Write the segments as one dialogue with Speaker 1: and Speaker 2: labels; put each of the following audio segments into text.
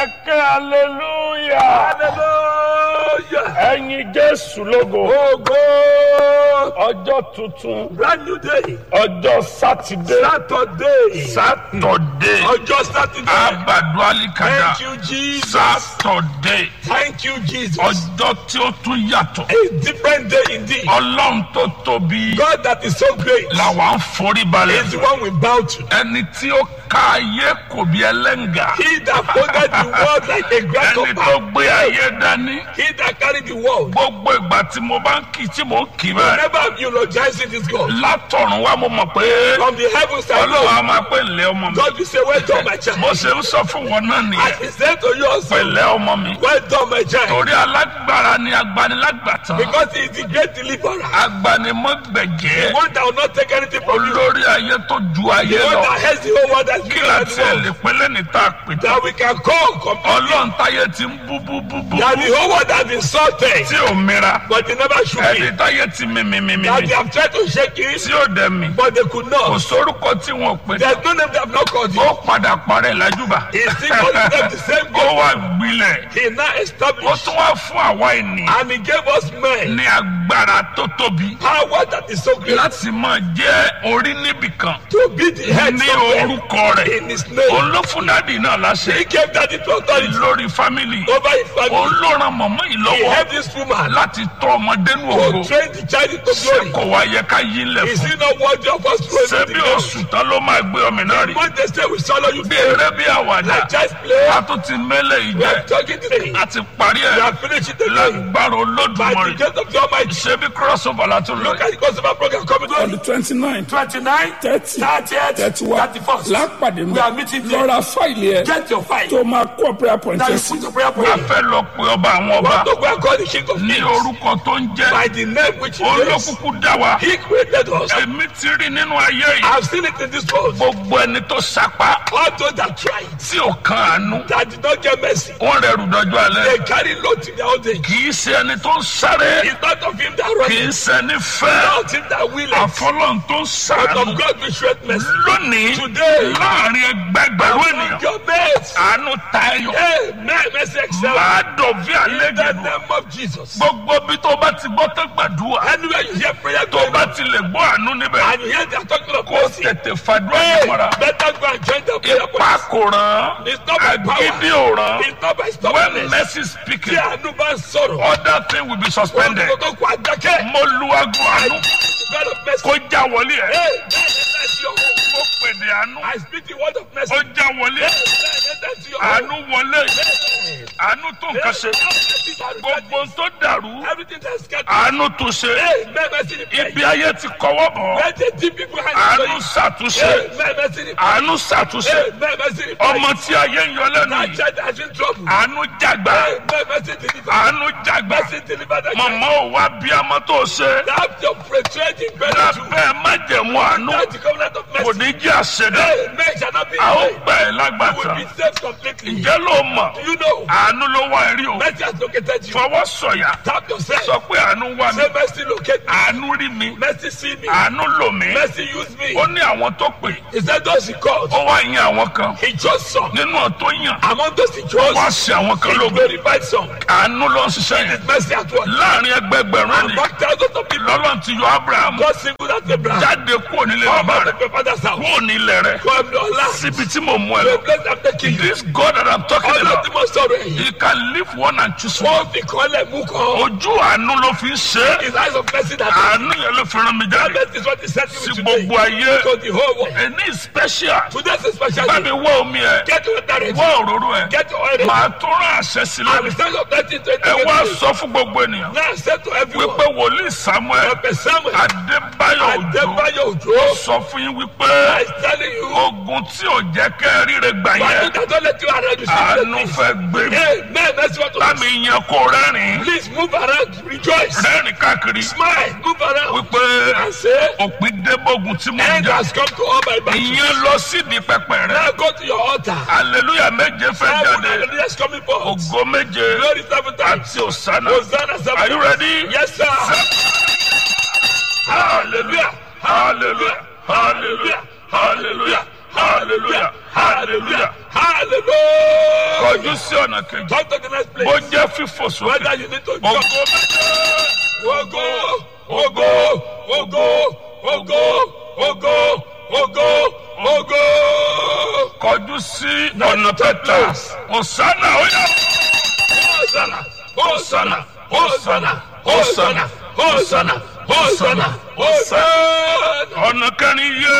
Speaker 1: Ẹ̀kẹ́ hallelujah.
Speaker 2: Hallelujah.
Speaker 1: Ẹ̀yin Jésù lógo.
Speaker 2: Ogo.
Speaker 1: Ọjọ́ tuntun.
Speaker 2: Brand new day.
Speaker 1: Ọjọ́ Sátidé.
Speaker 2: Saturday.
Speaker 1: Sátọ̀dé.
Speaker 2: Ọjọ́ Saturday.
Speaker 1: Abadu Alikada.
Speaker 2: Thank you, Jesus.
Speaker 1: Sátọ̀dé.
Speaker 2: Thank you, Jesus.
Speaker 1: Ọjọ́ tí ó tún yàtọ̀.
Speaker 2: A different day indeed.
Speaker 1: Ọlọ́run tó tóbi.
Speaker 2: God that is so great
Speaker 1: Làwa ń forí balẹ̀.
Speaker 2: is the one we bow to.
Speaker 1: Ẹni tí ó ká ayé kò bí ẹlẹ́ngà.
Speaker 2: He that folded the world like a
Speaker 1: Ẹni tó
Speaker 2: grasshopper.
Speaker 1: gbé ayé dání.
Speaker 2: He that carried the world.
Speaker 1: Gbogbo ìgbà tí mo bá ń kí tí mò ń kí bẹ́ẹ̀.
Speaker 2: Whenever eulogizing this God.
Speaker 1: Látọ̀run wá mo mọ̀ pé
Speaker 2: From the heavens I
Speaker 1: Ọlọ́run
Speaker 2: know.
Speaker 1: á máa pé ńlẹ́ ọmọ mi.
Speaker 2: God will say, well done, my child.
Speaker 1: Mo ṣe ń sọ fún wọn náà
Speaker 2: I
Speaker 1: nìyẹn.
Speaker 2: will say to you also,
Speaker 1: Pẹ̀lẹ́ ọmọ mi.
Speaker 2: well done, my child.
Speaker 1: Torí alágbára ni agbanilágbàtàn.
Speaker 2: Because he is the great deliverer.
Speaker 1: Agbanimọ̀gbẹ̀jẹ́.
Speaker 2: One that will not take anything from you.
Speaker 1: Olórí ayé tó ju ayé
Speaker 2: The one
Speaker 1: lọ.
Speaker 2: that has the whole world that's
Speaker 1: Kí
Speaker 2: bigger
Speaker 1: la
Speaker 2: than
Speaker 1: tiẹ̀
Speaker 2: the
Speaker 1: lè
Speaker 2: world.
Speaker 1: pélé ní tá a pè tán?
Speaker 2: That we can call completely.
Speaker 1: Ọlọ́run táyé ti ń bú bú bú bú.
Speaker 2: That the whole world has been salted.
Speaker 1: Tí ò mira.
Speaker 2: But they never shook
Speaker 1: Ẹni
Speaker 2: it.
Speaker 1: táyé ti mímímímí.
Speaker 2: That they have tried to shake it.
Speaker 1: Tí ò dẹ̀ mí.
Speaker 2: But they could
Speaker 1: Kò
Speaker 2: not.
Speaker 1: sórúkọ tí wọn ò pè tán.
Speaker 2: There's no name they have not called
Speaker 1: Ó
Speaker 2: you.
Speaker 1: padà parẹ́ lájúbà.
Speaker 2: He still calls himself the same
Speaker 1: Ó wá
Speaker 2: God.
Speaker 1: gbilẹ̀.
Speaker 2: He now
Speaker 1: Ó
Speaker 2: established.
Speaker 1: tún wá fún àwa ènìyàn
Speaker 2: And he gave us men.
Speaker 1: ní agbára tó tóbi
Speaker 2: Power that is so great.
Speaker 1: láti máa jẹ́ orí níbìkan
Speaker 2: To be the head
Speaker 1: ní
Speaker 2: somewhere.
Speaker 1: orúkọ rẹ̀.
Speaker 2: In his name.
Speaker 1: Òun ló fún dádì náà
Speaker 2: He
Speaker 1: láṣẹ
Speaker 2: gave that to authority
Speaker 1: lórí fámìlì.
Speaker 2: over his
Speaker 1: Òun
Speaker 2: family.
Speaker 1: ló ran mọ̀mọ́ yìí
Speaker 2: He
Speaker 1: lọ́wọ́
Speaker 2: helped this woman
Speaker 1: láti tọ́ ọmọdé nù
Speaker 2: to
Speaker 1: ògo.
Speaker 2: train the child into
Speaker 1: Ṣé
Speaker 2: glory.
Speaker 1: kò wá yẹ ká yí ilẹ̀
Speaker 2: Is
Speaker 1: fún?
Speaker 2: he not worthy of us
Speaker 1: Ṣé
Speaker 2: throwing
Speaker 1: bí
Speaker 2: the ground?
Speaker 1: oṣù tán ló máa gbé ọmọ náà rí?
Speaker 2: One day say we swallow you
Speaker 1: Bí
Speaker 2: today.
Speaker 1: eré bí àwàdà,
Speaker 2: Like child's play.
Speaker 1: a tún ti mẹ́lẹ̀
Speaker 2: We
Speaker 1: ìjẹ́.
Speaker 2: are talking today.
Speaker 1: A ti parí
Speaker 2: We
Speaker 1: ẹ̀
Speaker 2: are finishing today.
Speaker 1: lágbára
Speaker 2: By the
Speaker 1: Olódùmarè.
Speaker 2: grace of the Almighty.
Speaker 1: Ṣé bí crossover la tún lọ?
Speaker 2: Look at the consumer program coming
Speaker 3: On the
Speaker 2: on.
Speaker 3: 29th,
Speaker 2: 29,
Speaker 3: 30,
Speaker 2: 30th,
Speaker 3: 31,
Speaker 2: 31st.
Speaker 3: lápàdé
Speaker 2: We are meeting there.
Speaker 3: lọ́ra fáìlì ẹ̀
Speaker 2: Get your fight.
Speaker 3: tó máa kó prayer point
Speaker 2: Now
Speaker 3: ẹ̀
Speaker 2: you
Speaker 3: sí.
Speaker 2: put your prayer
Speaker 1: A
Speaker 2: point.
Speaker 1: fẹ́ lọ pe ọba àwọn ọba
Speaker 2: Want to go and call the King of
Speaker 1: ní
Speaker 2: Kings.
Speaker 1: orúkọ tó ń jẹ́
Speaker 2: By the name which he is.
Speaker 1: olókùkù dá wa.
Speaker 2: He created us.
Speaker 1: Èmi ti rí nínú ayé yìí.
Speaker 2: I've seen it in this world.
Speaker 1: Gbogbo ẹni tó sapá
Speaker 2: All those that tried,
Speaker 1: tí ò kan àánú.
Speaker 2: that did not get mercy,
Speaker 1: Wọ́n rẹrù dọjọ́ alẹ́.
Speaker 2: they carry load to their old age.
Speaker 1: Kì í ṣe ẹni tó ń sáré.
Speaker 2: It's not of him that
Speaker 1: Kì í
Speaker 2: runs,
Speaker 1: ṣe ẹni fẹ́.
Speaker 2: not him that willeth,
Speaker 1: Àfọlọ́n tó ń
Speaker 2: but
Speaker 1: sàánú.
Speaker 2: of God we showed mercy.
Speaker 1: Lónìí
Speaker 2: Today,
Speaker 1: láàrin ẹgbẹgbẹ̀rún
Speaker 2: among
Speaker 1: ènìyàn.
Speaker 2: your mates,
Speaker 1: Àánú tayọ.
Speaker 2: amen, mercy excel.
Speaker 1: Máa dọ̀bí
Speaker 2: In the
Speaker 1: àlejò.
Speaker 2: name of Jesus.
Speaker 1: Gbogbo bí tó bá ti gbọ́ tó gbàdúrà.
Speaker 2: Anywhere you hear prayer
Speaker 1: Tó
Speaker 2: going
Speaker 1: bá
Speaker 2: on,
Speaker 1: ti lè gbọ́ àánú níbẹ̀.
Speaker 2: and you hear they are talking of
Speaker 1: Kó
Speaker 2: mercy,
Speaker 1: tètè fàdúrà
Speaker 2: hey,
Speaker 1: yẹn mọ́ra.
Speaker 2: better go and join the prayer
Speaker 1: Ipa
Speaker 2: point.
Speaker 1: kò ràn.
Speaker 2: It's not by
Speaker 1: Agídí
Speaker 2: power.
Speaker 1: ò ràn.
Speaker 2: It's not by
Speaker 1: When
Speaker 2: stubbornness.
Speaker 1: mercy
Speaker 2: Tí
Speaker 1: speaking,
Speaker 2: àánú bá ń sọ̀rọ̀,
Speaker 1: other thing will be suspended.
Speaker 2: wọ́n tó kó àdákẹ́.
Speaker 1: Mo lu aago àánú
Speaker 2: God of mercy.
Speaker 1: kó já wọlé ẹ̀.
Speaker 2: Hey, man, enter to your home.
Speaker 1: Mo pèdè àánú
Speaker 2: I speak the word of mercy.
Speaker 1: ó já wọlé
Speaker 2: Hey,
Speaker 1: ẹ̀.
Speaker 2: man, enter to your home.
Speaker 1: Àánú wọlé.
Speaker 2: Hey,
Speaker 1: Àánú tó nǹkan ṣe. Gbogbo tó dàrú.
Speaker 2: everything that's scattered.
Speaker 1: Àánú tó ṣe.
Speaker 2: Hey, man, mercy the
Speaker 1: Ibi ayé ti kọ́wọ́ bọ̀.
Speaker 2: Where the deep people hide.
Speaker 1: Àánú ṣàtúnṣe.
Speaker 2: Hey, man, mercy the
Speaker 1: Àánú ṣàtúnṣe.
Speaker 2: Hey, man, mercy the
Speaker 1: Ọmọ tí ayé ń yọ lẹ́nu
Speaker 2: That
Speaker 1: yìí.
Speaker 2: child has been trouble.
Speaker 1: Àánú jàgbá.
Speaker 2: Hey, man, mercy deliver.
Speaker 1: Àánú jàgbá.
Speaker 2: Mercy deliver that child.
Speaker 1: Màmá ò wá bí ọmọ tó ṣe.
Speaker 2: That your betraying better to.
Speaker 1: Lábẹ́ májẹ̀mú àánú.
Speaker 2: That's the covenant of
Speaker 1: Kò
Speaker 2: mercy.
Speaker 1: ní jẹ́ àṣẹdá.
Speaker 2: Hey, man shall not be
Speaker 1: A ó
Speaker 2: afraid.
Speaker 1: gbà ẹ́
Speaker 2: You will
Speaker 1: lágbàtà.
Speaker 2: be saved completely.
Speaker 1: Ǹjẹ́ ló mọ̀?
Speaker 2: Do you know?
Speaker 1: Àánú ló wá ẹ̀rí o.
Speaker 2: Mercy has located you.
Speaker 1: Fọwọ́ sọ̀yà.
Speaker 2: Tap yourself.
Speaker 1: Sọ pé àánú wá mi.
Speaker 2: Say mercy locate me.
Speaker 1: Àánú rí mi.
Speaker 2: Mercy see me.
Speaker 1: Àánú lò mí.
Speaker 2: Mercy use me.
Speaker 1: Ó ní àwọn tó pè.
Speaker 2: He said those he called.
Speaker 1: Ó wá yan àwọn kan.
Speaker 2: He chose some.
Speaker 1: Nínú ọ̀ tó yàn.
Speaker 2: Among those he
Speaker 1: Wá
Speaker 2: chose,
Speaker 1: sí àwọn kan
Speaker 2: he
Speaker 1: lógo.
Speaker 2: glorified some.
Speaker 1: Àánú ló ń ṣiṣẹ́ yẹn.
Speaker 2: His mercy at work.
Speaker 1: Láàrin ẹgbẹgbẹ̀rún
Speaker 2: And
Speaker 1: ni.
Speaker 2: back thousands of people.
Speaker 1: Lọ́lọ́run ti yọ Ábúráhámù.
Speaker 2: God singled out Abraham.
Speaker 1: Jáde kúrò nílé
Speaker 2: Come
Speaker 1: bàbá
Speaker 2: out
Speaker 1: rẹ̀.
Speaker 2: of your father's house.
Speaker 1: Kúrò nílé rẹ̀.
Speaker 2: Come to Allah.
Speaker 1: Síbi tí mo mú ẹ
Speaker 2: The
Speaker 1: lọ.
Speaker 2: place I'm taking you.
Speaker 1: This God that I'm talking
Speaker 2: Ọlọ́run
Speaker 1: about.
Speaker 2: tí mo sọ̀rọ̀ yìí.
Speaker 1: He can live one and choose one.
Speaker 2: Wọ́n fi kọ́lẹ̀ mú kan.
Speaker 1: Ojú àánú ló fi ń ṣe é.
Speaker 2: His eyes of mercy that
Speaker 1: Àánú yẹn ló fi rán mi
Speaker 2: that
Speaker 1: jáde.
Speaker 2: mercy is what he said to
Speaker 1: Sí
Speaker 2: me today.
Speaker 1: gbogbo ayé.
Speaker 2: To the whole world.
Speaker 1: Ẹni special.
Speaker 2: Today's a special
Speaker 1: Bá
Speaker 2: day.
Speaker 1: mi wá omi ẹ̀.
Speaker 2: Get your water ready.
Speaker 1: Wá òróró ẹ̀.
Speaker 2: Get your oil ready.
Speaker 1: Màá tó rán àṣẹ
Speaker 2: I
Speaker 1: sílẹ̀.
Speaker 2: will stand up 1920.
Speaker 1: Ẹ wá sọ fún gbogbo ènìyàn.
Speaker 2: Now say to everyone.
Speaker 1: Wípé wòlíì Samuel
Speaker 2: Prophet Samuel.
Speaker 1: Adébáyọ̀ Òjó
Speaker 2: Adébáyọ̀ Òjó.
Speaker 1: sọ fún yín wípé
Speaker 2: I telling you.
Speaker 1: ogun tí ò jẹ́ kẹ́ ríre gbà
Speaker 2: Why
Speaker 1: yẹn.
Speaker 2: did I don't let you around you?
Speaker 1: Àánú fẹ́ gbé mi.
Speaker 2: Hey, man, that's what
Speaker 1: Bá mi yan kó rẹ́rìn-ín.
Speaker 2: Please move around. Rejoice.
Speaker 1: Rẹ́rìn káàkiri.
Speaker 2: Smile. Move around.
Speaker 1: Wípé
Speaker 2: And say,
Speaker 1: òpin débógun tí mo ń
Speaker 2: end
Speaker 1: jà.
Speaker 2: has come to all my battles.
Speaker 1: Ìyẹn lọ sídìí pẹpẹ rẹ̀.
Speaker 2: Now go to your altar.
Speaker 1: Hallelujah méje fẹ́
Speaker 2: Seven
Speaker 1: jáde.
Speaker 2: hallelujah is coming forth.
Speaker 1: Ògo méje
Speaker 2: Glory 7 times.
Speaker 1: àti òsánà.
Speaker 2: Hosanna 7
Speaker 1: Are you
Speaker 2: times.
Speaker 1: ready?
Speaker 2: Yes, sir.
Speaker 1: Hallelujah. Hallelujah. Hallelujah. Hallelujah. Hallelujah. Hallelujah.
Speaker 2: Hallelujah.
Speaker 1: Kọjú kọjú sí ọ̀nà kejì.
Speaker 2: Come to the next
Speaker 1: Bó
Speaker 2: place.
Speaker 1: jẹ́ fífò sókè.
Speaker 2: Whether you need to jump.
Speaker 1: Ògo méje.
Speaker 2: Ogo, ogo, ogo, ogo, ogo, ogo, ogo.
Speaker 1: Kọjú sí ọ̀nà kẹta. Hosanna ó yá.
Speaker 2: Hosanna, Hosanna, Hosanna, Hosanna, Hosanna, Hosanna, Hosanna.
Speaker 1: Ọ̀nà kẹrin yé.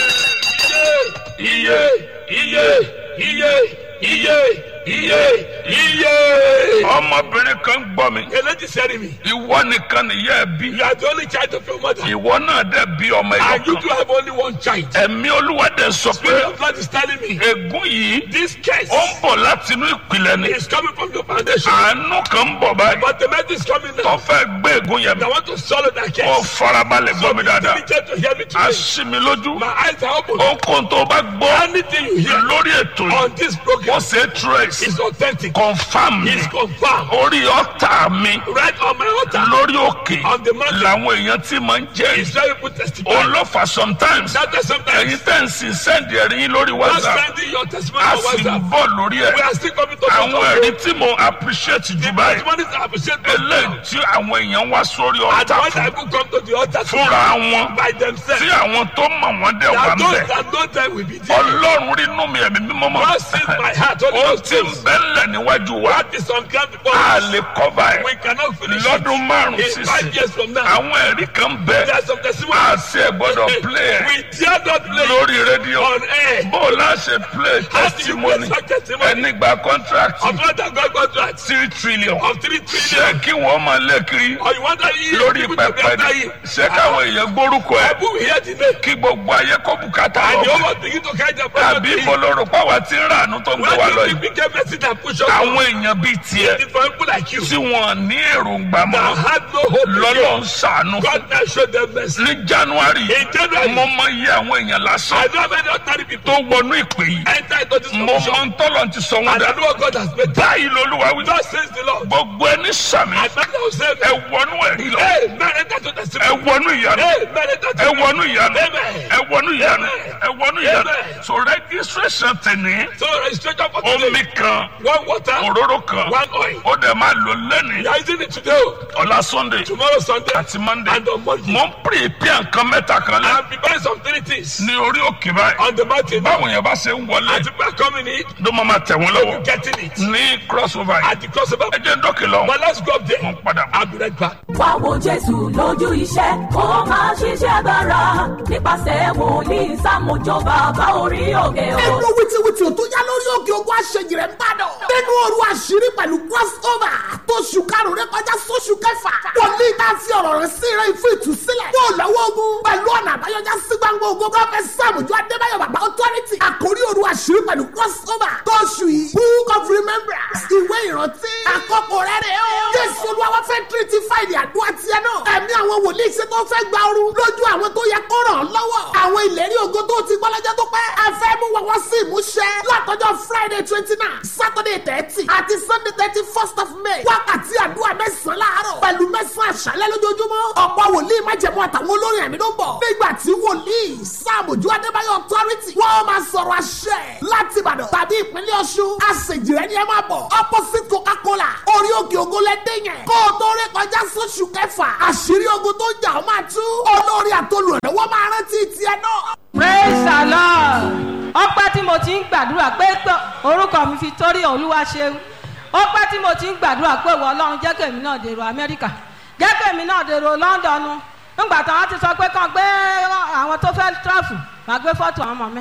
Speaker 2: Iye, iye, iye, iye, iye, iye.
Speaker 1: Ọmọbìnrin kan gbọ́ mi.
Speaker 2: A lady said to me,
Speaker 1: Ìwọ nìkan nìyá ẹ bí.
Speaker 2: you are the only child of your mother,
Speaker 1: Ìwọ náà dẹ̀ bí ọmọ
Speaker 2: and you
Speaker 1: ẹ̀yọ̀
Speaker 2: two
Speaker 1: kan.
Speaker 2: have only one child.
Speaker 1: Ẹ̀mí Olúwa dẹ̀ sọ
Speaker 2: Spirit
Speaker 1: pé
Speaker 2: of God is telling me,
Speaker 1: ègún yìí
Speaker 2: this case
Speaker 1: ó ń bọ̀ láti inú ìpìlẹ̀ ni.
Speaker 2: is coming from the foundation,
Speaker 1: Àánú kan ń bọ̀ báyìí.
Speaker 2: but the message is coming
Speaker 1: Tó
Speaker 2: now.
Speaker 1: fẹ́ gbé ègún yẹn
Speaker 2: I
Speaker 1: mi.
Speaker 2: want to swallow that
Speaker 1: Ó
Speaker 2: case.
Speaker 1: farabalẹ̀
Speaker 2: So
Speaker 1: gbọ́ mi
Speaker 2: be
Speaker 1: dáadáa.
Speaker 2: diligent to hear me
Speaker 1: A
Speaker 2: today.
Speaker 1: ṣí mi lójú.
Speaker 2: My eyes are open.
Speaker 1: Ohunkóhun tó bá gbọ́
Speaker 2: Anything you hear
Speaker 1: lórí ètò yìí.
Speaker 2: on this
Speaker 1: Wọ́n
Speaker 2: program
Speaker 1: ṣe é trace.
Speaker 2: is authentic.
Speaker 1: Confirm mi.
Speaker 2: Is confirmed.
Speaker 1: Orí ọ̀tá mi.
Speaker 2: Right on my altar.
Speaker 1: Lórí òkè.
Speaker 2: On the mountain.
Speaker 1: Làwọn èèyàn ti máa ń jẹ́.
Speaker 2: Is very good testimony.
Speaker 1: Olọ́fà sometimes.
Speaker 2: That is sometimes
Speaker 1: Ẹ̀yin tẹ̀ ń sin sẹ́ndì ẹ̀rí yín lórí
Speaker 2: not
Speaker 1: WhatsApp.
Speaker 2: sending your testimony
Speaker 1: A
Speaker 2: on
Speaker 1: sì ń
Speaker 2: WhatsApp.
Speaker 1: bọ̀ lórí
Speaker 2: We
Speaker 1: ẹ̀.
Speaker 2: are still coming to
Speaker 1: Àwọn
Speaker 2: the
Speaker 1: ẹ̀rí tí mo appreciate jù
Speaker 2: The
Speaker 1: báyìí.
Speaker 2: testimonies are appreciated.
Speaker 1: Eléyìí tí àwọn èèyàn wá sórí
Speaker 2: And
Speaker 1: ọ̀tá
Speaker 2: when
Speaker 1: fún.
Speaker 2: people come to the altar
Speaker 1: Fúnra wọn.
Speaker 2: by themselves,
Speaker 1: Tí àwọn tó mọ̀ wọ́n dẹ̀ wà
Speaker 2: that
Speaker 1: ń
Speaker 2: those
Speaker 1: bẹ̀.
Speaker 2: that know them will be there.
Speaker 1: Ọlọ́run rí inú mi ẹ̀mí mímọ́ mọ́.
Speaker 2: God sees my heart. Holy
Speaker 1: Ó
Speaker 2: Ghost
Speaker 1: ti ń
Speaker 2: sees.
Speaker 1: bẹ́lẹ̀ níwájú wa.
Speaker 2: That is on ground before
Speaker 1: A
Speaker 2: us.
Speaker 1: lè kọ́ba ẹ̀.
Speaker 2: We cannot finish
Speaker 1: Lọ́dún
Speaker 2: it.
Speaker 1: márùn-ún
Speaker 2: In 5
Speaker 1: sísìn.
Speaker 2: years from now,
Speaker 1: Àwọn ẹ̀rí kan bẹ̀.
Speaker 2: there are some testimonies.
Speaker 1: Àti ẹ̀ gbọ́dọ̀ play ẹ̀
Speaker 2: We dare not play
Speaker 1: lórí rédíò.
Speaker 2: on air.
Speaker 1: Bó o láṣẹ play
Speaker 2: How do you play
Speaker 1: testimony.
Speaker 2: such testimony?
Speaker 1: Ẹni gba contract
Speaker 2: Of what that God contract
Speaker 1: 3 trillion.
Speaker 2: of 3
Speaker 1: Ṣé
Speaker 2: trillion.
Speaker 1: kí wọ́n máa lé kiri
Speaker 2: Or you want to hear
Speaker 1: lórí
Speaker 2: people to be
Speaker 1: pẹpẹ
Speaker 2: after
Speaker 1: ni?
Speaker 2: you.
Speaker 1: Ṣé káwọn èèyàn gbórúkọ ẹ̀
Speaker 2: People will hear the name.
Speaker 1: kí gbogbo ayé kó bùkátà
Speaker 2: And the
Speaker 1: lọ?
Speaker 2: whole begin to carry their
Speaker 1: Tàbí
Speaker 2: problem.
Speaker 1: ìbọ̀lọ́rọ̀ pàwọ́ tí ń ràánú tó ń gbé wa lọ
Speaker 2: When you
Speaker 1: yìí.
Speaker 2: became message and push up,
Speaker 1: Àwọn èèyàn bíi tiẹ̀
Speaker 2: it's for people like you
Speaker 1: tí wọ́n ní èròǹgbà
Speaker 2: that
Speaker 1: mọ́
Speaker 2: had no hope in
Speaker 1: lọ́lọ́
Speaker 2: you.
Speaker 1: ń ṣàánú.
Speaker 2: God now showed them mercy.
Speaker 1: Ní January
Speaker 2: In January,
Speaker 1: mo mọ iye àwọn èèyàn lásán
Speaker 2: I know many ordinary people
Speaker 1: tó wọnú ìpè yìí.
Speaker 2: enter into this
Speaker 1: Mo
Speaker 2: condition.
Speaker 1: mọ ń tọ́lọ̀ ti sọ wọ́n
Speaker 2: And I
Speaker 1: dà.
Speaker 2: know what God has made.
Speaker 1: Báyìí lolúwa wí.
Speaker 2: God says the Lord.
Speaker 1: Gbogbo ẹni sàmì
Speaker 2: I know will say,
Speaker 1: ẹ wọnú ẹ̀rí lọ.
Speaker 2: hey, man, enter to
Speaker 1: Ẹ
Speaker 2: testimony.
Speaker 1: wọnú ìyanu.
Speaker 2: Hey, man, enter to
Speaker 1: Ẹ wọnú ìyanu.
Speaker 2: Amen.
Speaker 1: Ẹ wọnú ìyanu.
Speaker 2: Amen.
Speaker 1: Ẹ wọnú ìyanu.
Speaker 2: Amen.
Speaker 1: So registration tẹ̀lé
Speaker 2: So registration for
Speaker 1: omi
Speaker 2: today.
Speaker 1: kan
Speaker 2: One water,
Speaker 1: òróró kan
Speaker 2: one oil.
Speaker 1: ó dẹ̀ máa lò lẹ́nìí
Speaker 2: You are using it today,
Speaker 1: ọ̀la Sunday
Speaker 2: tomorrow Sunday,
Speaker 1: àti Monday.
Speaker 2: and on Monday.
Speaker 1: Mo ń prepare nǹkan mẹ́ta kan lẹ́
Speaker 2: I'm preparing some 3 things
Speaker 1: ní orí òkè báyìí.
Speaker 2: on the mountain.
Speaker 1: Báwọn yẹn bá ṣe ń wọlé
Speaker 2: As people are coming in,
Speaker 1: ló máa ma tẹ̀ wọ́n lọ́wọ́
Speaker 2: getting it.
Speaker 1: ní crossover yìí.
Speaker 2: At the crossover.
Speaker 1: Ẹ jẹ́ ń dọ́kì lọ.
Speaker 2: But let's go up there.
Speaker 1: Mo ń padà bọ̀.
Speaker 2: I'll be right back.
Speaker 3: Wá wo Jésù lójú iṣẹ́, ó máa ṣiṣẹ́ agbára nípasẹ̀ wòlíì Sámójó bàbá orí òkè o.
Speaker 4: Ẹnu wìtìwìtì ò tó yá lórí òkè ogun àṣejì rẹ̀ ń bàdàn. Nínú òru àṣírí pẹ̀lú crossover tó ṣù karùn-ún rẹ̀ kọjá sóṣù kẹfà. Wòlíì tá a fi ọ̀rọ̀ rẹ̀ sí ìrẹ́ ìfún ìtúsílẹ̀. Yóò lọ́wọ́ ogun pẹ̀lú ọ̀nà àbáyọjá sí gbangba ogun. Prọfẹ̀sì Sámójó Adébáyọ̀ bàbá authority. Àkórí òru àṣírí pẹ̀lú crossover tó ṣù yìí. Book of Remembrance. Ìwé ìrántí. Àkọ́kọ́ rẹ̀ rẹ̀ o. Jésù Olúwa fẹ́ tírítì fáìlì àdúrà tiẹ̀ náà. Ẹ̀mí àwọn wòlíì ṣe tó fẹ́ gba ooru lójú àwọn tó yẹ kó ràn án lọ́wọ́. Àwọn ìlérí ògo tó ti gbọ́ lọ́jọ́ tó pẹ́. A fẹ́ mú wọn wá sí ìmúṣẹ. Látọjọ́ Friday 29, Saturday 30 àti Sunday 31st of May. Wákàtí àdúrà mẹ́sàn-án láàárọ̀. Pẹ̀lú mẹ́sàn-án àṣálẹ́ lójoojúmọ́. Ọ̀pọ̀ wòlíì májẹ̀mú àtàwọn olórin ẹ̀mí ló ń bọ̀. Nígbà tí wòlíì Sámójó Adébáyọ̀ authority. Wọ́n máa sọ̀rọ̀ àṣẹ láti Ìbàdàn tàbí ìpínlẹ̀ Ọ̀ṣun. Àṣejì rẹ̀ ni ẹ máa bọ̀. Opposite Coca-Cola. Orí òkè ògo lẹ́dẹ̀ yẹn. Kó o tó rí kọjá sóṣù kẹfà. Àṣírí ogun tó ń jà ó máa tú. Olórí àtolùrànlọ́wọ́ máa rántí tiẹ̀ náà.
Speaker 5: Praise the Lord. Ọpẹ́ tí mo ti ń gbàdúrà pé orúkọ mi fi torí Olúwa ṣeun. Ọpẹ́ tí mo ti ń gbàdúrà pé ìwọ Ọlọ́run jẹ́ kèmi náà dèrò Amẹ́ríkà. Jẹ́ kèmi náà dèrò London. Nígbà táwọn ti sọ pé kàn gbé àwọn tó fẹ́ travel máa gbé fọ́tò àwọn ọmọ mi.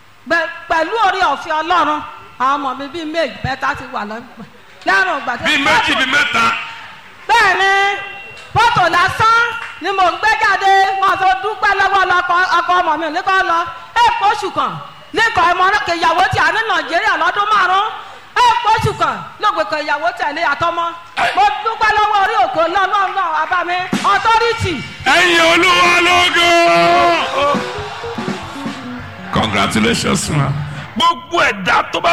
Speaker 5: Pẹ̀lú orí ọ̀fẹ́ Ọlọ́run, àwọn ọmọ mi bíi méjì mẹ́ta ti wà lọ́pọ̀. Lẹ́rùn ìgbà tí
Speaker 1: Bíi méjì bíi mẹ́ta.
Speaker 5: Bẹ́ẹ̀ni, fọ́tò lásán ni mò ń gbé jáde. Wọ́n tó dúpẹ́ lọ́wọ́ ọkọ ọmọ mi ní kọ́ lọ. Èèpọ̀ oṣù kan lẹ́kọ̀ọ́ ọmọ náà kìyàwó tí a ní Nàìjíríà lọ́dún márùn-ún. Èèpọ̀ oṣù kan lóògbé kìyàwó tẹ̀lé àtọmọ. Mo dúpẹ́ lọ́wọ́ orí òkè náà abámi authority.
Speaker 1: Ẹ̀yin Olúwa lógo. Congratulations ma. Gbogbo ẹ̀dá tó bá fẹ́ gòkè.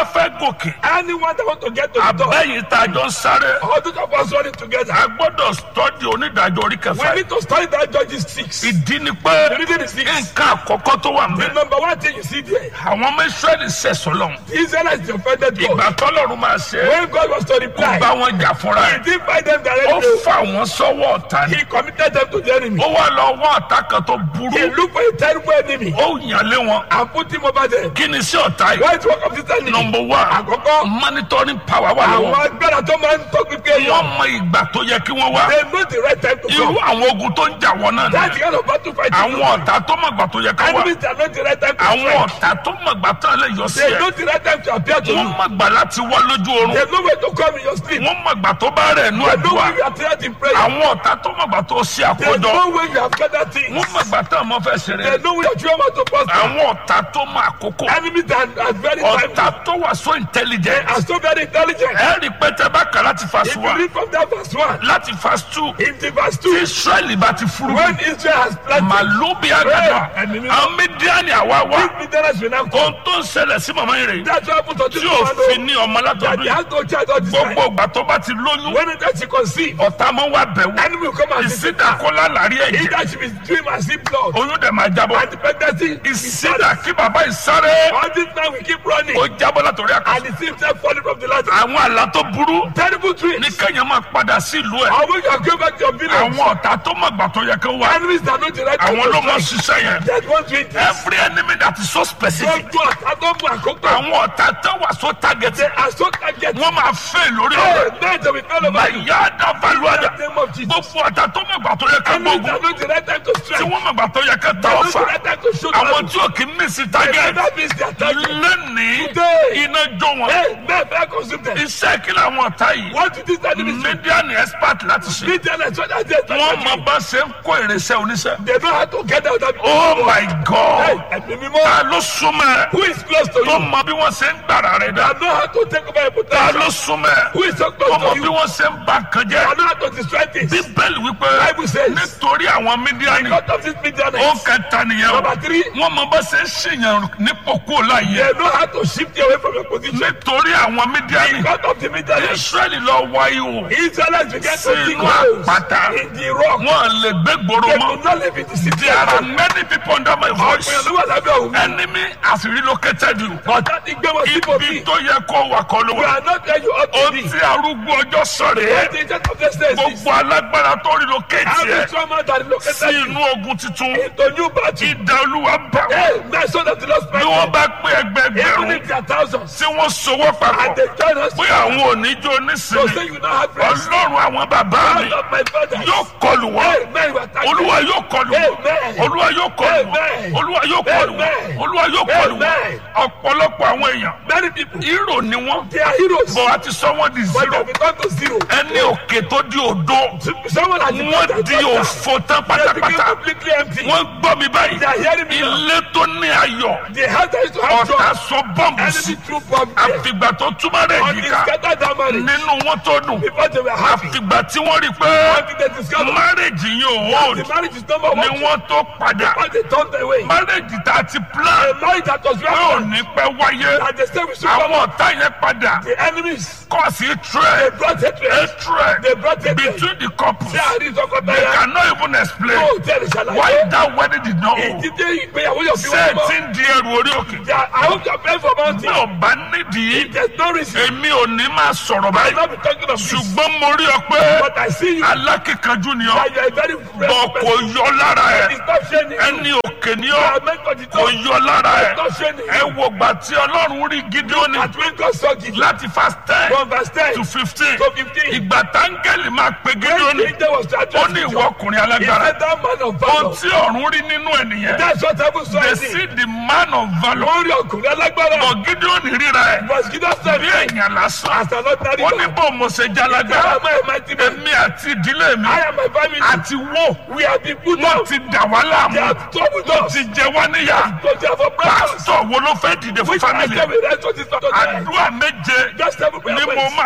Speaker 1: gòkè
Speaker 2: Anyone that want to get to the top,
Speaker 1: abẹ́yìn tá a jọ ń sáré
Speaker 2: all the of us running together.
Speaker 1: a gbọ́dọ̀ stọ́dì onídàájọ́ orí
Speaker 2: We
Speaker 1: kẹfà.
Speaker 2: need to study that Judges 6.
Speaker 1: ìdí ni pé
Speaker 2: The reason is this.
Speaker 1: nǹkan àkọ́kọ́ tó wà ń
Speaker 2: The
Speaker 1: bẹ̀
Speaker 2: number one thing you see there,
Speaker 1: àwọn ọmọ Ísírẹ́lì sẹ̀sọ̀ lọ́hùn.
Speaker 2: the Israelites offended
Speaker 1: ìgbà
Speaker 2: God.
Speaker 1: tọ́lọ́run máa ṣe é
Speaker 2: When God was to
Speaker 1: kó
Speaker 2: reply,
Speaker 1: bá wọn jà fúnra
Speaker 2: He
Speaker 1: ẹ̀.
Speaker 2: didn't fight them
Speaker 1: ó
Speaker 2: directly.
Speaker 1: fà wọ́n sọ́wọ́ ọ̀tá ni.
Speaker 2: He committed them to the enemy.
Speaker 1: ó wá lọ wọ́n ọ̀tá kan tó
Speaker 2: He
Speaker 1: burú.
Speaker 2: looked for a terrible enemy
Speaker 1: ó yàn lé wọn.
Speaker 2: and put him over there.
Speaker 1: kí ni sí ọ̀tá yìí.
Speaker 2: Why is work of this enemy?
Speaker 1: number one
Speaker 2: Àkọ́kọ́,
Speaker 1: monitoring power wà
Speaker 2: àwọn
Speaker 1: lọ́wọ́.
Speaker 2: agbára tó máa ń tó pípé
Speaker 1: wọ́n
Speaker 2: yọ.
Speaker 1: mọ ìgbà tó yẹ kí wọ́n wá.
Speaker 2: They know the right time to
Speaker 1: irú
Speaker 2: come.
Speaker 1: àwọn ogun tó ń jà wọ́n náà
Speaker 2: That's
Speaker 1: ni.
Speaker 2: the kind of battle fight.
Speaker 1: àwọn ọ̀tá tó mọ̀ ìgbà tó yẹ ká wá.
Speaker 2: Enemies that know the right time to
Speaker 1: àwọn
Speaker 2: fight.
Speaker 1: ọ̀tá tó mọ̀ ìgbà tó lè yọ sí
Speaker 2: They
Speaker 1: ẹ̀.
Speaker 2: know the right time to appear to
Speaker 1: wọ́n
Speaker 2: you.
Speaker 1: mọ̀ ìgbà láti wá lójú oorun.
Speaker 2: They know where to come in your sleep.
Speaker 1: wọ́n mọ̀ ìgbà tó bá rẹ̀ nú
Speaker 2: They know
Speaker 1: àdúrà.
Speaker 2: when you are tired in prayer.
Speaker 1: àwọn ọ̀tá tó mọ̀ ìgbà tó ṣe
Speaker 2: They
Speaker 1: àkójọ.
Speaker 2: know when you have gathered things.
Speaker 1: wọ́n mọ̀ ìgbà tó ọmọ fẹ́ ṣeré.
Speaker 2: They know when your children want to prosper.
Speaker 1: àwọn ọ̀tá tó mọ̀ àkókò.
Speaker 2: Enemies that are very
Speaker 1: ọ̀tá
Speaker 2: timely
Speaker 1: tó wà so intelligent.
Speaker 2: are so very intelligent.
Speaker 1: ẹ rí pé tẹ́ bá kà láti
Speaker 2: If
Speaker 1: fast
Speaker 2: you
Speaker 1: one
Speaker 2: read from that verse 1,
Speaker 1: láti fast two
Speaker 2: into verse
Speaker 1: tí
Speaker 2: 2,
Speaker 1: Israẹli bá ti furu
Speaker 2: when Israel has planted,
Speaker 1: màlúbi àgàdà àwọn Mídíánì àwa wá
Speaker 2: big bitterness will now come.
Speaker 1: ohun tó ń ṣẹlẹ̀ sí màmá yìí rè
Speaker 2: That's why I put on this
Speaker 1: tí ò fi
Speaker 2: one
Speaker 1: ní ọmọ
Speaker 2: that
Speaker 1: látọdún
Speaker 2: they
Speaker 1: yìí
Speaker 2: have no child all this
Speaker 1: gbogbo
Speaker 2: time.
Speaker 1: ìgbà tó bá ti lóyún
Speaker 2: When it has to conceive,
Speaker 1: ọ̀tá mọ́ wá bẹ̀ wò
Speaker 2: enemy will come and visit her.
Speaker 1: ìsídàkọ́lá làrí ẹ̀jẹ̀
Speaker 2: Either she be dream and see blood,
Speaker 1: oyún dẹ̀ máa jábọ́
Speaker 2: and the pregnancy is
Speaker 1: ìsídà kí bàbá ìsáré
Speaker 2: all this time we keep running,
Speaker 1: ó jábọ́ látòrí
Speaker 2: and
Speaker 1: àkàtà
Speaker 2: it seems like falling from the ladder.
Speaker 1: àwọn àlá tó burú
Speaker 2: Terrible
Speaker 1: ní
Speaker 2: dreams.
Speaker 1: kéèyàn máa padà sí ìlú ẹ̀
Speaker 2: Or when you are going back to your village,
Speaker 1: àwọn ọ̀tá tó mọ̀ gbà tó yẹ kí wá
Speaker 2: enemies that know the right time
Speaker 1: àwọn ló
Speaker 2: to
Speaker 1: mọ̀
Speaker 2: strike,
Speaker 1: ṣiṣẹ́ yẹn
Speaker 2: that want to eat this.
Speaker 1: every enemy that is so specific
Speaker 2: Gbogbo àtàgbọ́n àkókò.
Speaker 1: àwọn ọ̀tá tó wà so targeted
Speaker 2: They are so targeted.
Speaker 1: wọ́n máa fẹ́ lórí
Speaker 2: Hey,
Speaker 1: ọ̀rọ̀
Speaker 2: men that we fell over you.
Speaker 1: ìyá àdáfàlúwàdà
Speaker 2: In the name of Jesus.
Speaker 1: gbogbo ọ̀tá tó mọ̀ gbà tó yẹ ká
Speaker 2: Enemies
Speaker 1: gbógun
Speaker 2: that know the right time to
Speaker 1: tí
Speaker 2: strike.
Speaker 1: wọ́n mọ̀ gbà tó yẹ ká ta
Speaker 2: They know
Speaker 1: ọ̀fà
Speaker 2: the right time to shoot.
Speaker 1: àwọn tí ò kí ń mísì
Speaker 2: They
Speaker 1: target
Speaker 2: never miss their target.
Speaker 1: lónìí
Speaker 2: Today.
Speaker 1: iná jó wọn
Speaker 2: Hey, men better consume them.
Speaker 1: iṣẹ́ kí làwọn ọ̀tá yìí
Speaker 2: What did this enemy do?
Speaker 1: Mídíánì expert láti ṣe
Speaker 2: Bitterness, so that they
Speaker 1: wọ́n mọ bá ṣe ń kó ìrẹsẹ̀ oníṣẹ́
Speaker 2: They know how to get out of it.
Speaker 1: oh my god
Speaker 2: Hey, ẹ̀mí mímọ́.
Speaker 1: ta ló súnmọ́ ẹ
Speaker 2: Who is close to
Speaker 1: tó
Speaker 2: you?
Speaker 1: mọ bí wọ́n ṣe ń gbàrà rẹ̀ dá
Speaker 2: I know how to take over your
Speaker 1: ta ló
Speaker 2: potential.
Speaker 1: súnmọ́ ẹ
Speaker 2: Who is so
Speaker 1: tó
Speaker 2: close
Speaker 1: mọ
Speaker 2: to
Speaker 1: bí
Speaker 2: you?
Speaker 1: wọ́n ṣe ń ba nǹkan jẹ́
Speaker 2: I know how to destroy things.
Speaker 1: bíbélì wípé
Speaker 2: Bible says,
Speaker 1: nítorí àwọn Mídíánì
Speaker 2: God of this
Speaker 1: ó
Speaker 2: bitterness.
Speaker 1: kẹta nìyẹn o
Speaker 2: Number 3,
Speaker 1: wọ́n mọ bá ṣe ń ṣèyàn nípò kúrò láàyè
Speaker 2: they know how to shift you away from your position.
Speaker 1: nítorí àwọn Mídíánì
Speaker 2: God of the bitterness.
Speaker 1: Ísírẹ́lì lọ wá ihò
Speaker 2: Israelites began to dig
Speaker 1: sínú
Speaker 2: holes
Speaker 1: àpáta
Speaker 2: in the rock.
Speaker 1: wọn lè gbé gbòòrò
Speaker 2: They
Speaker 1: mọ́
Speaker 2: could not live in the city.
Speaker 1: there are many people under my voice
Speaker 2: Ọ̀pọ̀ ìlú wà lábẹ́ òun.
Speaker 1: enemy has relocated you
Speaker 2: Ọ̀tá ti gbé wọn síbò
Speaker 1: ibi
Speaker 2: bí.
Speaker 1: tó yẹ kó wà kọ́ ló
Speaker 2: You
Speaker 1: wà
Speaker 2: are not where you ought
Speaker 1: ó
Speaker 2: to be.
Speaker 1: ti arúgbó ọjọ́ sọ̀rọ̀
Speaker 2: What the agent of the state is.
Speaker 1: gbogbo alágbára tó relocate
Speaker 2: Every
Speaker 1: yẹ
Speaker 2: trauma that
Speaker 1: sí
Speaker 2: located you
Speaker 1: inú ogun tuntun
Speaker 2: into new battle.
Speaker 1: ìdá olúwa bá wọn
Speaker 2: Hey, my son of the Lord
Speaker 1: bí wọ́n
Speaker 2: Spirit.
Speaker 1: bá pé
Speaker 2: Even
Speaker 1: ẹgbẹgbẹ̀rún
Speaker 2: if there are thousands.
Speaker 1: tí wọ́n sowọ́ papọ̀
Speaker 2: And they join us.
Speaker 1: pé àwọn oníjó
Speaker 2: So say
Speaker 1: nísìnyí
Speaker 2: you now have friends.
Speaker 1: ọlọ́run àwọn bàbá mi
Speaker 2: God of my fathers.
Speaker 1: yóò kọlù wọn
Speaker 2: Hey, man, you are thanking
Speaker 1: olúwa yóò kọlù wọn
Speaker 2: Amen.
Speaker 1: olúwa yóò kọlù wọn
Speaker 2: Amen.
Speaker 1: olúwa yóò kọlù wọn
Speaker 2: Amen.
Speaker 1: olúwa yóò kọlù wọn
Speaker 2: Amen.
Speaker 1: ọ̀pọ̀lọpọ̀ àwọn èèyàn
Speaker 2: Many people.
Speaker 1: hero ni wọ́n
Speaker 2: They are heroes.
Speaker 1: bọ̀ àti sọ wọ́n di
Speaker 2: But
Speaker 1: zero
Speaker 2: they become to zero.
Speaker 1: ẹni òkè tó di òdo
Speaker 2: Someone has
Speaker 1: wọ́n di òfo tán
Speaker 2: They became
Speaker 1: pátápátá
Speaker 2: completely empty.
Speaker 1: wọ́n gbọ́ mi báyìí
Speaker 2: They are hearing me now.
Speaker 1: ilé tó ní ayọ̀
Speaker 2: They have time to have
Speaker 1: ọ̀tá
Speaker 2: joy.
Speaker 1: sọ bọ́ǹbù sí
Speaker 2: Enemy true bomb there.
Speaker 1: àfìgbà tó túmọ̀ rẹ̀
Speaker 2: Until
Speaker 1: yíká
Speaker 2: scattered that marriage.
Speaker 1: nínú wọn tó dùn
Speaker 2: Before they were happy.
Speaker 1: àfìgbà tí wọ́n rí pé
Speaker 2: Until they discovered
Speaker 1: márèjì yìí ò
Speaker 2: the
Speaker 1: hold
Speaker 2: marriage is number
Speaker 1: ni
Speaker 2: one.
Speaker 1: wọ́n tó padà
Speaker 2: But they turned away.
Speaker 1: márèjì tá a ti plan
Speaker 2: A marriage that was
Speaker 1: pé ò
Speaker 2: well
Speaker 1: ní pẹ́ wáyé
Speaker 2: and they stay with super.
Speaker 1: àwọn ọ̀tá yẹn padà
Speaker 2: The enemies.
Speaker 1: kọ́ sí
Speaker 2: They
Speaker 1: trade
Speaker 2: brought hatred. They brought hatred.
Speaker 1: between the couples
Speaker 2: Ṣé àárín
Speaker 1: they
Speaker 2: tọkọtaya?
Speaker 1: cannot even explain
Speaker 2: Yóò tẹ̀lé ṣàlàyé.
Speaker 1: why that wedding did not hold
Speaker 2: Ìdílé ìgbéyàwó yóò fi
Speaker 1: ṣé
Speaker 2: wọ́n
Speaker 1: ẹ
Speaker 2: mọ́.
Speaker 1: ti ń di ẹrù orí òkè
Speaker 2: I hope you are praying for
Speaker 1: bí
Speaker 2: mountain.
Speaker 1: ò bá nídìí
Speaker 2: There's no reason.
Speaker 1: èmi ò ní máa sọ̀rọ̀
Speaker 2: I will
Speaker 1: báyìí
Speaker 2: not be talking of this.
Speaker 1: ṣùgbọ́n mo rí ọ pé
Speaker 2: But I see you
Speaker 1: alákìkanjú ni ọ
Speaker 2: that you are a very
Speaker 1: bọ̀
Speaker 2: fresh
Speaker 1: kò
Speaker 2: person.
Speaker 1: yọ lára ẹ
Speaker 2: It's not shame.
Speaker 1: ẹni òkè ni
Speaker 2: You
Speaker 1: ọ
Speaker 2: are meant for the
Speaker 1: kò
Speaker 2: top.
Speaker 1: yọ lára ẹ
Speaker 2: It's not shame.
Speaker 1: ẹ wo gbà tí ọlọ́run rí Gídíónì
Speaker 2: At when God saw Gideon
Speaker 1: láti verse 10
Speaker 2: from verse 10
Speaker 1: to 15
Speaker 2: to 15.
Speaker 1: ìgbà táńgẹ́lì máa pe
Speaker 2: When
Speaker 1: Gídíónì
Speaker 2: the angel was to
Speaker 1: ó
Speaker 2: address
Speaker 1: ní ìwọ
Speaker 2: Gideon,
Speaker 1: ọkùnrin
Speaker 2: he
Speaker 1: alágbára
Speaker 2: said that man of
Speaker 1: ohun
Speaker 2: valor.
Speaker 1: tí ọ̀run rí nínú ènìyàn
Speaker 2: That's what heaven saw
Speaker 1: they
Speaker 2: in
Speaker 1: see
Speaker 2: him.
Speaker 1: the man of valor
Speaker 2: Wọ́n rí ọkùnrin alágbára.
Speaker 1: but Gídíónì ríra ẹ̀
Speaker 2: Was Gideon said
Speaker 1: bí èèyàn lásán
Speaker 2: as an ordinary
Speaker 1: ó ní
Speaker 2: man.
Speaker 1: bó mo ṣe
Speaker 2: I
Speaker 1: jálágbára
Speaker 2: am a mighty man.
Speaker 1: èmi àti ìdílé mi
Speaker 2: I am my family.
Speaker 1: àti wó
Speaker 2: We have been put
Speaker 1: wọ́n
Speaker 2: down.
Speaker 1: ti dà wá
Speaker 2: They
Speaker 1: láàmú
Speaker 2: have troubled
Speaker 1: wọ́n
Speaker 2: us.
Speaker 1: ti jẹ wá níyà
Speaker 2: So they have oppressed us.
Speaker 1: pásítọ̀ wo ló fẹ́ dìde fún
Speaker 2: Which I
Speaker 1: fámìlì
Speaker 2: tell me that's what is not okay.
Speaker 1: àdúrà méje
Speaker 2: Just seven
Speaker 1: ni
Speaker 2: prayer
Speaker 1: mo
Speaker 2: points.
Speaker 1: máa pè
Speaker 2: I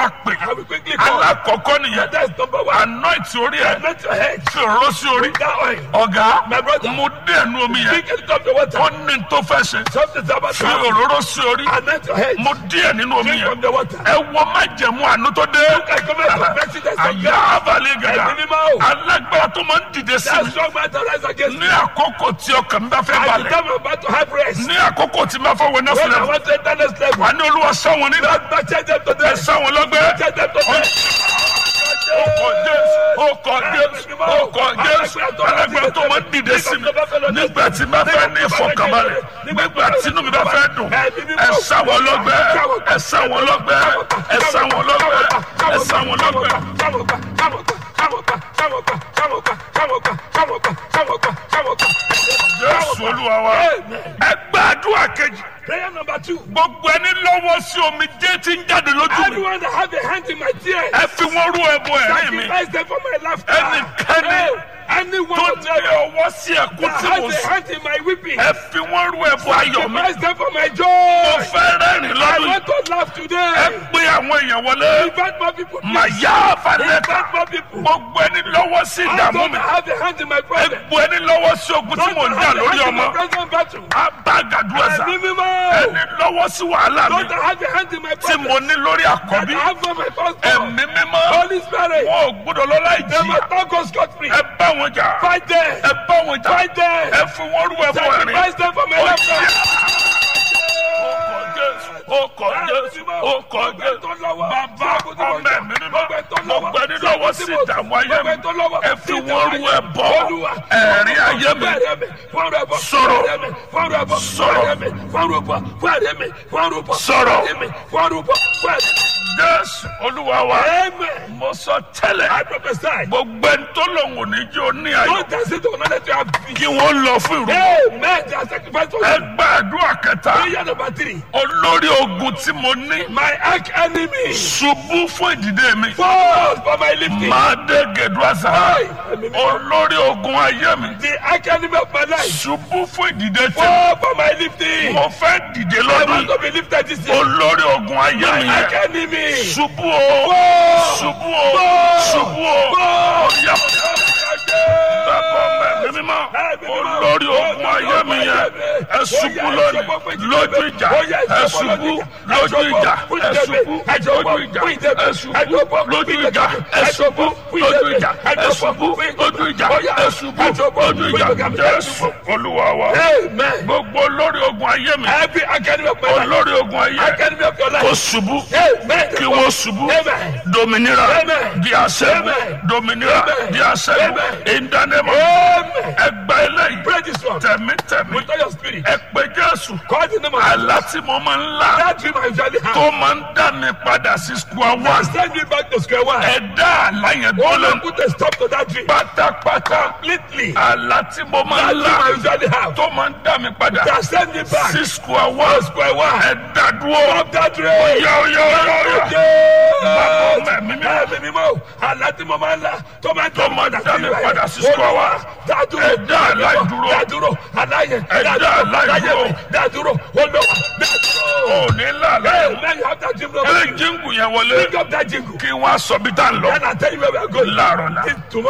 Speaker 2: I will quickly call.
Speaker 1: alákọ̀ọ́kọ́ nìyẹn
Speaker 2: That's number one.
Speaker 1: anoint orí ẹ̀
Speaker 2: Anoint your head.
Speaker 1: fi òróró sí orí
Speaker 2: With that oil.
Speaker 1: ọ̀gá
Speaker 2: My brother.
Speaker 1: mo dé ẹnu omi yẹn
Speaker 2: Drink a little of the water.
Speaker 1: ó ní tó fẹ́ ṣe
Speaker 2: Something's about
Speaker 1: fi
Speaker 2: to happen.
Speaker 1: òróró sí orí
Speaker 2: Anoint your head.
Speaker 1: mo díẹ̀ nínú omi
Speaker 2: Drink
Speaker 1: yẹn
Speaker 2: from the water.
Speaker 1: ẹ wọ májẹ̀mú àánú tó dé
Speaker 2: I come out of mercy that's not
Speaker 1: àyà abalẹ̀ gàdá
Speaker 2: Ẹ̀mí mímọ́.
Speaker 1: alágbára tó máa ń dìde sí
Speaker 2: That
Speaker 1: mi
Speaker 2: strong man that rise against
Speaker 1: ní
Speaker 2: me.
Speaker 1: àkókò tí ọkàn mi bá fẹ́
Speaker 2: At the
Speaker 1: balẹ̀
Speaker 2: time I'm about to have rest.
Speaker 1: ní àkókò tí máa fọwọ́ náà
Speaker 2: When I
Speaker 1: sílẹ̀
Speaker 2: want to enter next level.
Speaker 1: wà ní olúwa sáwọn nígbà
Speaker 2: God, back change them today.
Speaker 1: ẹ sáwọn lọ́gbẹ́
Speaker 2: Change them today.
Speaker 1: ó kọ Jésù alágbára tó máa ń dìde sí mi nígbà tí bá fẹ́ ní ìfọ̀kànbalẹ̀ nígbà tí inú mi bá fẹ́ dùn ẹ sáwọn lọ́gbẹ́ ẹ sáwọn lọ́gbẹ́ ẹ sáwọn lọ́gbẹ́ ẹ sáwọn lọ́gbẹ́. Jésù olúwa wa ẹ gbàdúrà kejì
Speaker 2: Prayer number 2.
Speaker 1: gbogbo ẹni lọ́wọ́ sí omi jẹ́ tí ń jáde lójú mi
Speaker 2: Everyone that have a hand in my tears.
Speaker 1: ẹ fi wọ́n rú ẹbọ ẹ̀rín mi
Speaker 2: Sacrifice them for my laughter.
Speaker 1: ẹnikẹ́ni
Speaker 2: Anyone
Speaker 1: tó
Speaker 2: of
Speaker 1: ní
Speaker 2: them
Speaker 1: ọwọ́ sí ẹkún
Speaker 2: that
Speaker 1: tí mo
Speaker 2: has a
Speaker 1: sùn
Speaker 2: hand in my weeping.
Speaker 1: ẹ fi wọ́n rú ẹbọ ayọ̀ mi
Speaker 2: Sacrifice them for my
Speaker 1: mo
Speaker 2: joy.
Speaker 1: fẹ́ rẹ́rìn
Speaker 2: I
Speaker 1: lọ́dún
Speaker 2: want to laugh
Speaker 1: ẹ
Speaker 2: today.
Speaker 1: pé àwọn èèyàn wọlé
Speaker 2: Invite more people.
Speaker 1: mà
Speaker 2: Please.
Speaker 1: yá àfàlẹ́kà
Speaker 2: Invite more people.
Speaker 1: gbogbo ẹni lọ́wọ́ sí
Speaker 2: I
Speaker 1: ìdààmú
Speaker 2: don't
Speaker 1: mi
Speaker 2: have a hand in my
Speaker 1: ẹ
Speaker 2: problem.
Speaker 1: gbọ́ ẹni lọ́wọ́ sí ogun tí mò ń jà lórí ọmọ
Speaker 2: present battle.
Speaker 1: abágadúrà
Speaker 2: Ẹ̀mí mímọ́.
Speaker 1: ẹni lọ́wọ́ sí wàhálà mi
Speaker 2: Don't have a hand in my
Speaker 1: tí
Speaker 2: problem.
Speaker 1: mo ní lórí àkọ́bí
Speaker 2: I have for my firstborn.
Speaker 1: ẹ̀mí mímọ́
Speaker 2: Holy Spirit.
Speaker 1: wọn ò gbọ́dọ̀ lọ́lá
Speaker 2: They
Speaker 1: ìjìyà
Speaker 2: must not go scot free.
Speaker 1: ẹ bá wọn jà
Speaker 2: Fight them.
Speaker 1: ẹ bá wọn jà
Speaker 2: Fight them.
Speaker 1: ẹ fi wọn rú ẹbọ ẹ̀rín
Speaker 2: Sacrifice them for my laughter.
Speaker 1: ó kọ Jésù bàbá ọmọ ẹ̀mí mímọ́ gbogbo ẹni lọ́wọ́ sí ìdààmú ayé mi ẹ fi wọn rú ẹbọ ẹ̀rín ayé mi Jésù olúwa wa
Speaker 2: Amen.
Speaker 1: mo sọ tẹ́lẹ̀
Speaker 2: I prophesy.
Speaker 1: gbogbo ẹni tó lòun ò ní jẹ́ òní ayọ̀
Speaker 2: Don't tell Satan not let you have peace.
Speaker 1: kí wọ́n lọ fún ìrú
Speaker 2: Amen. They are sacrificed for
Speaker 1: ẹ
Speaker 2: you.
Speaker 1: gbàdúrà kẹta
Speaker 2: Prayer number 3.
Speaker 1: olórí ogun tí mo ní
Speaker 2: My arch enemy.
Speaker 1: ṣubú fún ìdìde mi
Speaker 2: Fall for my lifting.
Speaker 1: máa dé gèdúrásà olórí ogun ayé mi
Speaker 2: The arch enemy of my life.
Speaker 1: ṣubú fún ìdìde tí
Speaker 2: Fall for my lifting.
Speaker 1: mo fẹ́ dìde
Speaker 2: I
Speaker 1: lọ́dún
Speaker 2: want to be lifted this year.
Speaker 1: olórí ogun ayé
Speaker 2: My
Speaker 1: mi
Speaker 2: arch
Speaker 1: yẹn
Speaker 2: enemy.
Speaker 1: ṣubú o ṣubú o ṣubú o ọ̀yà bàbá ọmọ ẹ̀mí mímọ́ olórí ogun ayé mi yẹn ẹ ṣubú lónìí lójú ìjà ẹ ṣubú lójú ìjà ẹ ṣubú lójú ìjà ẹ ṣubú lójú ìjà ẹ ṣubú lójú ìjà ẹ ṣubú lójú ìjà ẹ ṣubú lójú ìjà Jésù Olúwa wa
Speaker 2: Amen.
Speaker 1: gbogbo olórí ogun ayé mi
Speaker 2: Every arch enemy of my life.
Speaker 1: olórí ogun ayé
Speaker 2: Arch enemy of your
Speaker 1: kó
Speaker 2: life.
Speaker 1: ṣubú
Speaker 2: Amen.
Speaker 1: kí wọ́n ṣubú
Speaker 2: Amen.
Speaker 1: dominira
Speaker 2: Amen.
Speaker 1: di àṣẹ́gun
Speaker 2: Amen.
Speaker 1: dominira
Speaker 2: Amen.
Speaker 1: di àṣẹ́gun
Speaker 2: Amen.
Speaker 1: ìdánimọ̀
Speaker 2: Amen.
Speaker 1: ẹgbẹ́ eléyìí
Speaker 2: Pray this one.
Speaker 1: tẹ̀mítẹ̀mí
Speaker 2: With all your spirit.
Speaker 1: ẹ pé Jésù
Speaker 2: Call the name of
Speaker 1: àlá tí mo máa ń lá
Speaker 2: that dream I usually have.
Speaker 1: tó máa ń dá mi padà sí square one
Speaker 2: Send me back to square one.
Speaker 1: ẹ dá àlá yẹn
Speaker 2: Oh,
Speaker 1: gbọ́lẹ̀
Speaker 2: Lord, put a stop to that dream.
Speaker 1: pátápátá
Speaker 2: Completely.
Speaker 1: àlá tí mo máa
Speaker 2: That
Speaker 1: ń
Speaker 2: dream I
Speaker 1: lá
Speaker 2: usually have.
Speaker 1: tó máa ń dá mi padà
Speaker 2: That send me back.
Speaker 1: sí square one
Speaker 2: Square one.
Speaker 1: ẹ dá dúró
Speaker 2: Stop that dream.
Speaker 1: yọ. Bàbá ọmọ ẹ̀mí mímọ́.
Speaker 2: Ẹ̀mí mímọ́. Àlá tí mo máa ń lá tó máa ń
Speaker 1: Tó máa ń dá mi padà sí
Speaker 2: Olúwa,
Speaker 1: square one.
Speaker 2: dá dúró.
Speaker 1: Ẹ dá àlá yìí dúró.
Speaker 2: Dá dúró. Àlá yẹn.
Speaker 1: Ẹ dá àlá yìí
Speaker 2: Láyé
Speaker 1: dúró.
Speaker 2: mi. Dá dúró. Olúwa, dá dúró.
Speaker 1: ò ní lálẹ́
Speaker 2: Amen. You have that dream number.
Speaker 1: ẹ jíǹgù yẹn wọlé
Speaker 2: Pick up that jingle.
Speaker 1: kí wọ́n á sọ bí tá à ń lọ
Speaker 2: Then I tell you where we are going.
Speaker 1: láàárọ̀ la
Speaker 2: Tomorrow.